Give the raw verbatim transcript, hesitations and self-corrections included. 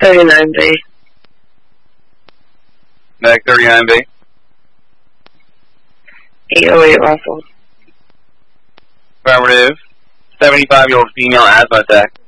thirty-nine B. Medic thirty-nine B. eight oh eight Russell. Affirmative. seventy-five-year-old female asthma attack.